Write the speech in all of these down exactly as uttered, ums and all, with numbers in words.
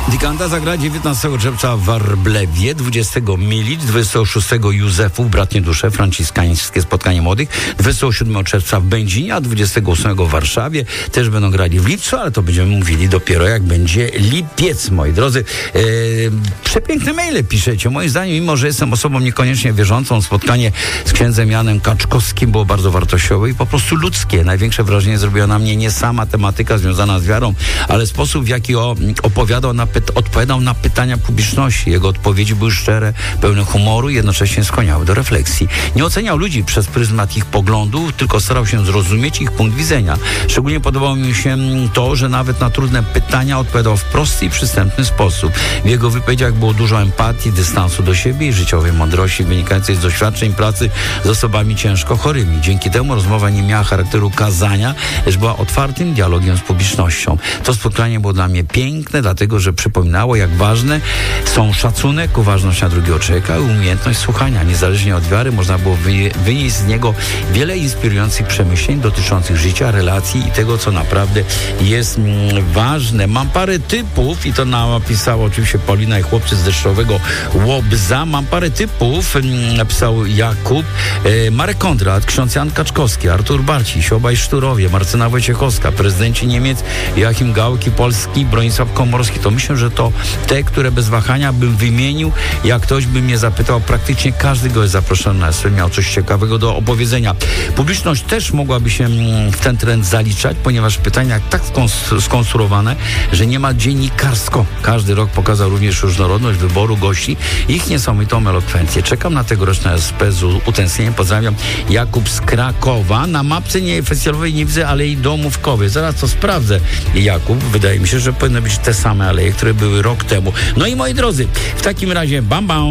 Dikanta zagra dziewiętnastego czerwca w Warblewie, dwudziestego Milic, dwudziestego szóstego Józefów, Bratnie Dusze, franciszkańskie spotkanie młodych, dwudziestego siódmego czerwca w Będzinie, a dwudziestego ósmego w Warszawie. Też będą grali w lipcu, ale to będziemy mówili dopiero jak będzie lipiec, moi drodzy. Eee, przepiękne maile piszecie. Moim zdaniem, mimo że jestem osobą niekoniecznie wierzącą, spotkanie z księdzem Janem Kaczkowskim było bardzo wartościowe i po prostu ludzkie. Największe wrażenie zrobiła na mnie nie sama tematyka związana z wiarą, ale sposób, w jaki o, opowiadał na py- odpowiadał na pytania publiczności. Jego odpowiedzi były szczere, pełne humoru i jednocześnie skłaniały do refleksji. Nie oceniał ludzi przez pryzmat ich poglądów, tylko starał się zrozumieć ich punkt widzenia. Szczególnie podobało mi się to, że nawet na trudne pytania odpowiadał w prosty i przystępny sposób. W jego wypowiedziach było dużo empatii, dystansu do siebie i życiowej mądrości wynikającej z doświadczeń pracy z osobami ciężko chorymi. Dzięki temu rozmowa nie miała charakteru kazania, lecz była otwartym dialogiem z publicznością. To spotkanie było dla mnie piękne, dlatego że przypominało, jak ważne są szacunek, uważność na drugiego człowieka i umiejętność słuchania. Niezależnie od wiary można było wynieść z niego wiele inspirujących przemyśleń dotyczących życia, relacji i tego, co naprawdę jest mm, ważne. Mam parę typów i to napisała oczywiście Paulina i chłopcy z Deszczowego Łobza. Mam parę typów, mm, napisał Jakub, e, Marek Kondrat, ksiądz Jan Kaczkowski, Artur Barciś, obaj Szturowie, Marcyna Wojciechowska, prezydenci Niemiec Joachim Gauck, Polski, Bronisław Komorowski. To myślę, że to te, które bez wahania bym wymienił. Jak ktoś by mnie zapytał, praktycznie każdy go jest zaproszony na S P, miał coś ciekawego do opowiedzenia. Publiczność też mogłaby się w ten trend zaliczać, ponieważ pytania tak skonstruowane, że nie ma dziennikarsko. Każdy rok pokazał również różnorodność wyboru gości i ich niesamowitą elokwencję. Czekam na tegoroczne S P z utęsknieniem. Pozdrawiam, Jakub z Krakowa. Na mapce nie festiwalowej nie widzę alei Domówkowej. Zaraz to sprawdzę, Jakub. Wydaje mi się, że powinny być te same aleje, które były rok temu. No i moi drodzy, w takim razie bam bam,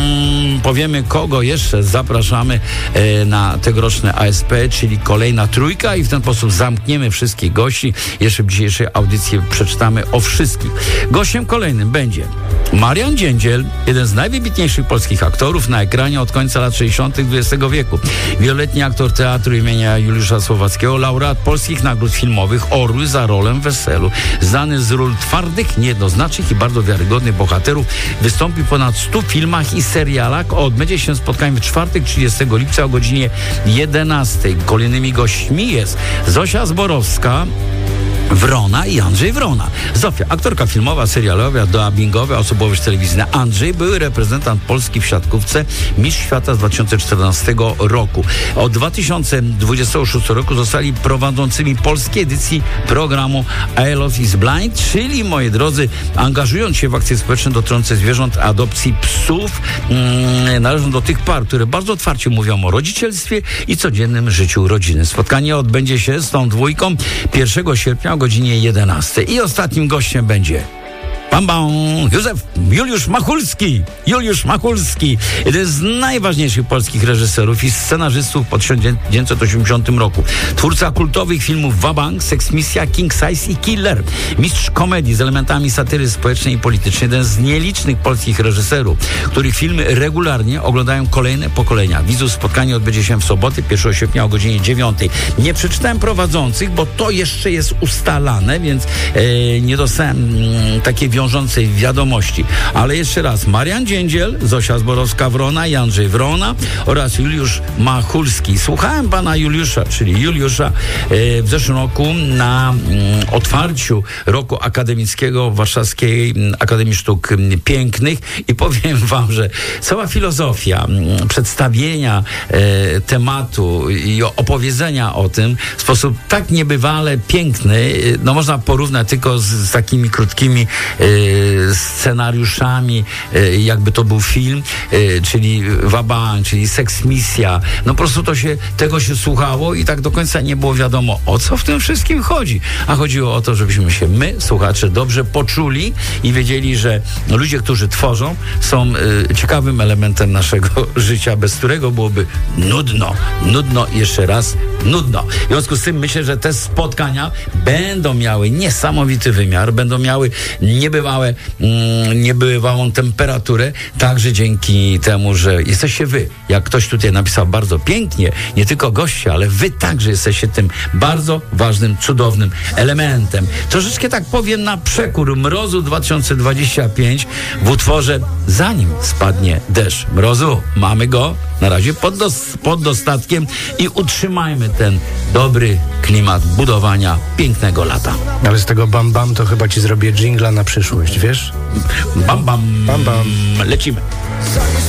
powiemy, kogo jeszcze zapraszamy e, na tegoroczne A S P, czyli kolejna trójka i w ten sposób zamkniemy wszystkich gości. Jeszcze w dzisiejszej audycji przeczytamy o wszystkich. Gościem kolejnym będzie Marian Dziędziel, jeden z najwybitniejszych polskich aktorów na ekranie od końca lat sześćdziesiątych dwudziestego wieku. Wieloletni aktor teatru imienia Juliusza Słowackiego, laureat polskich nagród filmowych Orły za rolę w Weselu. Znany z ról twardych, niejednoznacznych i bardzo wiarygodnych bohaterów. Wystąpi w ponad stu filmach i serialach. Odbędzie się spotkanie w czwartek, trzydziestego lipca o godzinie jedenastej. Kolejnymi gośćmi jest Zosia Zborowska, Wrona i Andrzej Wrona. Zofia, aktorka filmowa, serialowa, dubbingowa, osobowość telewizyjna. Andrzej, były reprezentant Polski w siatkówce, mistrz świata z dwa tysiące czternastego roku. Od dwa tysiące dwudziestego szóstego roku zostali prowadzącymi polskiej edycji programu I Love is Blind, czyli, moi drodzy, angażując się w akcje społeczne dotyczące zwierząt, adopcji psów, mm, należą do tych par, które bardzo otwarcie mówią o rodzicielstwie i codziennym życiu rodziny. Spotkanie odbędzie się z tą dwójką pierwszego sierpnia o godzinie jedenastej. I ostatnim gościem będzie Bam, bam, Józef, Juliusz Machulski. Juliusz Machulski. Jeden z najważniejszych polskich reżyserów i scenarzystów po tysiąc dziewięćset osiemdziesiątym roku. Twórca kultowych filmów Wabank, Seksmisja, King Size i Killer. Mistrz komedii z elementami satyry społecznej i politycznej. Jeden z nielicznych polskich reżyserów, których filmy regularnie oglądają kolejne pokolenia. Widzów spotkanie odbędzie się w sobotę, pierwszego sierpnia o godzinie dziewiątej. Nie przeczytałem prowadzących, bo to jeszcze jest ustalane, więc e, nie dostałem m, takiej wiążącej wiadomości. Ale jeszcze raz, Marian Dziędziel, Zosia Zborowska-Wrona i Andrzej Wrona oraz Juliusz Machulski. Słuchałem pana Juliusza, czyli Juliusza e, w zeszłym roku na m, otwarciu roku akademickiego w Warszawskiej Akademii Sztuk Pięknych i powiem wam, że cała filozofia m, przedstawienia e, tematu i opowiedzenia o tym w sposób tak niebywale piękny, no można porównać tylko z, z takimi krótkimi e, scenariuszami, jakby to był film, czyli Wabank, czyli Seksmisja. No po prostu to się, tego się słuchało i tak do końca nie było wiadomo, o co w tym wszystkim chodzi. A chodziło o to, żebyśmy się my, słuchacze, dobrze poczuli i wiedzieli, że ludzie, którzy tworzą, są y, ciekawym elementem naszego życia, bez którego byłoby nudno. Nudno i jeszcze raz nudno. W związku z tym myślę, że te spotkania będą miały niesamowity wymiar, będą miały niebywałe niebywałe, mm, niebywałą temperaturę, także dzięki temu, że jesteście wy. Jak ktoś tutaj napisał bardzo pięknie, nie tylko goście, ale wy także jesteście tym bardzo ważnym, cudownym elementem. Troszeczkę tak powiem na przekór mrozu dwa tysiące dwudziestego piątego w utworze Zanim spadnie deszcz. Mrozu, mamy go na razie pod, dos, pod dostatkiem i utrzymajmy ten dobry klimat budowania pięknego lata. Ale z tego bam bam to chyba ci zrobię dżingla na przyszłość, wiesz? Bam bam, Bam bam. lecimy.